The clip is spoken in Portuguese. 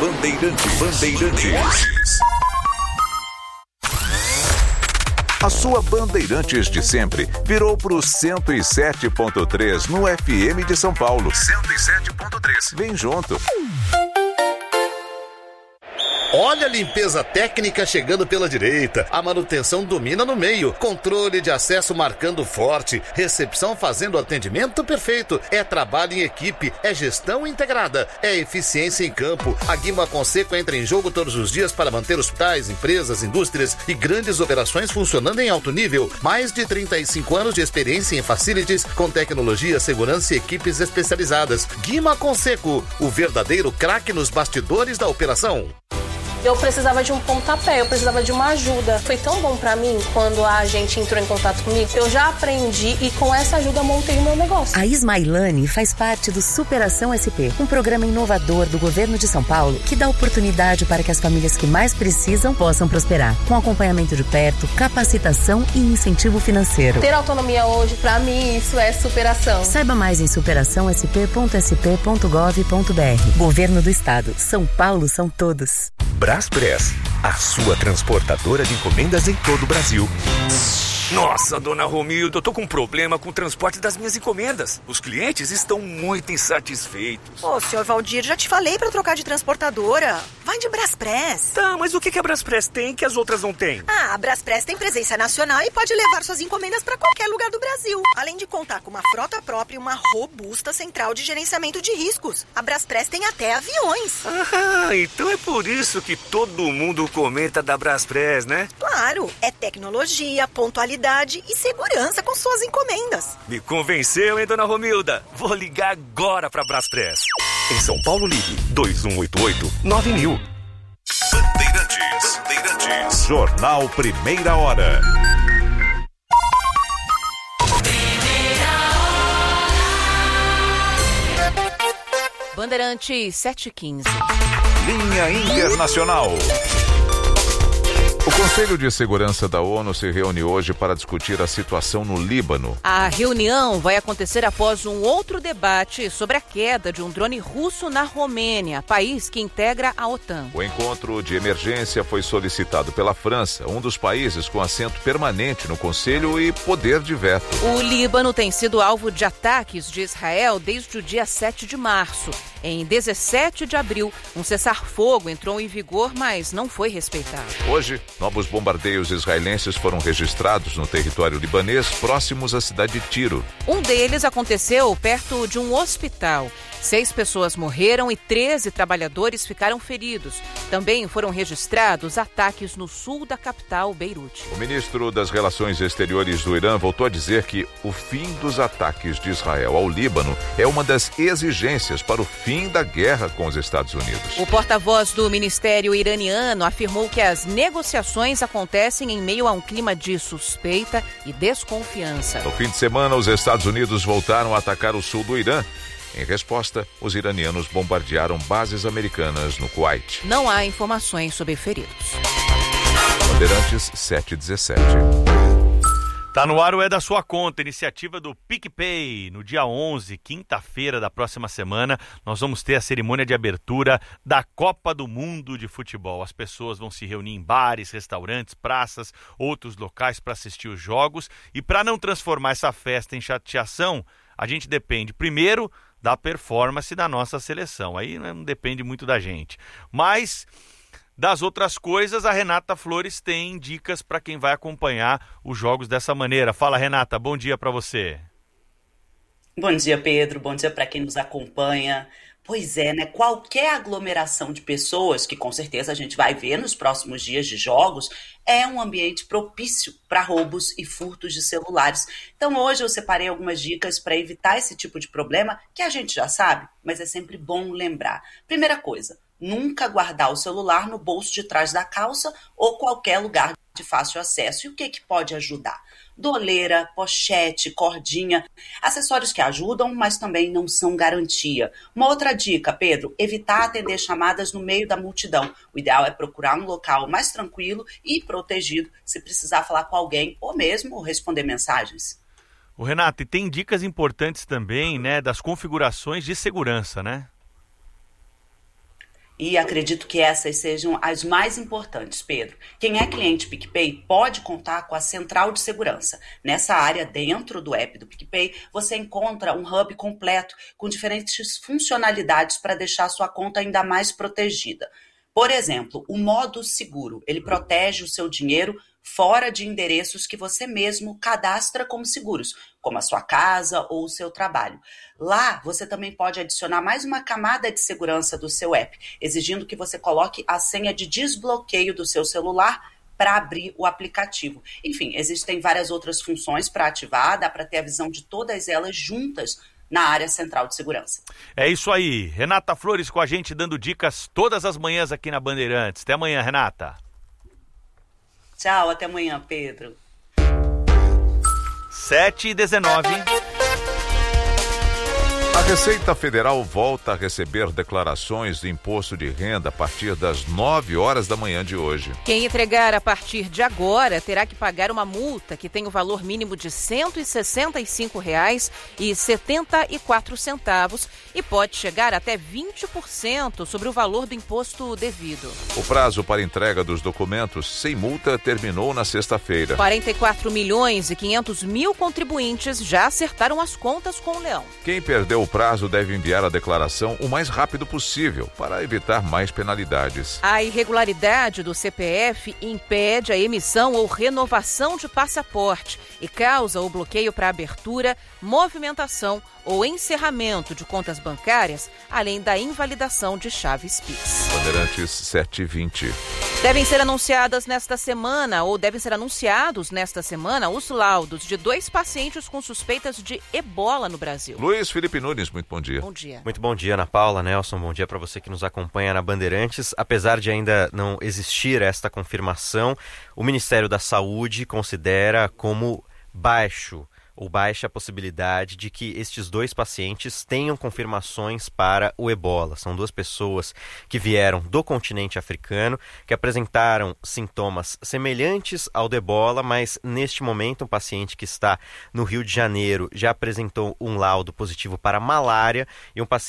Bandeirantes. A sua Bandeirantes de sempre virou pro 107.3 no FM de São Paulo. 107.3. Vem junto. Olha a limpeza técnica chegando pela direita, a manutenção domina no meio, controle de acesso marcando forte, recepção fazendo atendimento perfeito, é trabalho em equipe, é gestão integrada, é eficiência em campo. A Guima Conseco entra em jogo todos os dias para manter hospitais, empresas, indústrias e grandes operações funcionando em alto nível. Mais de 35 anos de experiência em facilities com tecnologia, segurança e equipes especializadas. Guima Conseco, o verdadeiro craque nos bastidores da operação. Eu precisava de um pontapé, eu precisava de uma ajuda. Foi tão bom pra mim quando a gente entrou em contato comigo. Eu já aprendi e com essa ajuda montei o meu negócio. A Ismailane faz parte do Superação SP, um programa inovador do governo de São Paulo que dá oportunidade para que as famílias que mais precisam possam prosperar, com acompanhamento de perto, capacitação e incentivo financeiro. Ter autonomia hoje, pra mim, isso é superação. Saiba mais em superaçãosp.sp.gov.br. Governo do Estado. São Paulo são todos. Braspress, a sua transportadora de encomendas em todo o Brasil. Nossa, dona Romilda, eu tô com um problema com o transporte das minhas encomendas. Os clientes estão muito insatisfeitos. Ô, senhor Valdir, já te falei pra trocar de transportadora. Vai de Braspress. Tá, mas o que a Braspress tem que as outras não têm? A Braspress tem presença nacional e pode levar suas encomendas pra qualquer lugar do Brasil. Além de contar com uma frota própria e uma robusta central de gerenciamento de riscos. A Braspress tem até aviões. Ah, então é por isso que todo mundo comenta da Braspress, né? Claro, é tecnologia, pontualidade e segurança com suas encomendas. Me convenceu, hein, dona Romilda? Vou ligar agora pra Braspress. Em São Paulo, ligue 2188-9000. Bandeirantes. Jornal Primeira Hora. Bandeirantes 7h15. Linha Internacional. O Conselho de Segurança da ONU se reúne hoje para discutir a situação no Líbano. A reunião vai acontecer após um outro debate sobre a queda de um drone russo na Romênia, país que integra a OTAN. O encontro de emergência foi solicitado pela França, um dos países com assento permanente no Conselho e poder de veto. O Líbano tem sido alvo de ataques de Israel desde o dia 7 de março. Em 17 de abril, um cessar-fogo entrou em vigor, mas não foi respeitado. Hoje, novos bombardeios israelenses foram registrados no território libanês, próximos à cidade de Tiro. Um deles aconteceu perto de um hospital. 6 pessoas morreram e 13 trabalhadores ficaram feridos. Também foram registrados ataques no sul da capital, Beirute. O ministro das Relações Exteriores do Irã voltou a dizer que o fim dos ataques de Israel ao Líbano é uma das exigências para o fim da guerra com os Estados Unidos. O porta-voz do Ministério iraniano afirmou que as negociações acontecem em meio a um clima de suspeita e desconfiança. No fim de semana, os Estados Unidos voltaram a atacar o sul do Irã. Em resposta, os iranianos bombardearam bases americanas no Kuwait. Não há informações sobre feridos. Bandeirantes 717. Tá no ar o É da Sua Conta, iniciativa do PicPay. No dia 11, quinta-feira da próxima semana, nós vamos ter a cerimônia de abertura da Copa do Mundo de Futebol. As pessoas vão se reunir em bares, restaurantes, praças, outros locais para assistir os jogos. E para não transformar essa festa em chateação, a gente depende, primeiro, da performance da nossa seleção. Aí não depende muito da gente. Mas das outras coisas, a Renata Flores tem dicas para quem vai acompanhar os jogos dessa maneira. Fala, Renata, bom dia para você. Bom dia, Pedro. Bom dia para quem nos acompanha. Pois é, né? Qualquer aglomeração de pessoas, que com certeza a gente vai ver nos próximos dias de jogos, é um ambiente propício para roubos e furtos de celulares. Então hoje eu separei algumas dicas para evitar esse tipo de problema, que a gente já sabe, mas é sempre bom lembrar. Primeira coisa, nunca guardar o celular no bolso de trás da calça ou qualquer lugar de fácil acesso. E o que pode ajudar? Doleira, pochete, cordinha, acessórios que ajudam, mas também não são garantia. Uma outra dica, Pedro, evitar atender chamadas no meio da multidão. O ideal é procurar um local mais tranquilo e protegido se precisar falar com alguém ou mesmo responder mensagens. O Renato, e tem dicas importantes também, né, das configurações de segurança, né? E acredito que essas sejam as mais importantes, Pedro. Quem é cliente PicPay pode contar com a central de segurança. Nessa área, dentro do app do PicPay, você encontra um hub completo com diferentes funcionalidades para deixar a sua conta ainda mais protegida. Por exemplo, o modo seguro. Ele protege o seu dinheiro fora de endereços que você mesmo cadastra como seguros, como a sua casa ou o seu trabalho. Lá, você também pode adicionar mais uma camada de segurança do seu app, exigindo que você coloque a senha de desbloqueio do seu celular para abrir o aplicativo. Enfim, existem várias outras funções para ativar, dá para ter a visão de todas elas juntas na área central de segurança. É isso aí. Renata Flores com a gente dando dicas todas as manhãs aqui na Bandeirantes. Até amanhã, Renata. Tchau, até amanhã, Pedro. 7h19. A Receita Federal volta a receber declarações de imposto de renda a partir das 9 horas da manhã de hoje. Quem entregar a partir de agora terá que pagar uma multa que tem o valor mínimo de R$ 165,74 e pode chegar até 20% sobre o valor do imposto devido. O prazo para entrega dos documentos sem multa terminou na sexta-feira. 44.500.000 contribuintes já acertaram as contas com o Leão. Quem perdeu o prazo deve enviar a declaração o mais rápido possível para evitar mais penalidades. A irregularidade do CPF impede a emissão ou renovação de passaporte e causa o bloqueio para abertura, movimentação ou encerramento de contas bancárias, além da invalidação de chaves Pix. Bandeirantes 7h20. Devem ser anunciados nesta semana os laudos de 2 pacientes com suspeitas de ebola no Brasil. Luiz Felipe Nunes, muito bom dia. Bom dia. Muito bom dia, Ana Paula, Nelson, bom dia para você que nos acompanha na Bandeirantes. Apesar de ainda não existir esta confirmação, o Ministério da Saúde considera como baixa a possibilidade de que estes 2 pacientes tenham confirmações para o ebola. São 2 pessoas que vieram do continente africano, que apresentaram sintomas semelhantes ao do ebola, mas neste momento um paciente que está no Rio de Janeiro já apresentou um laudo positivo para malária e um paciente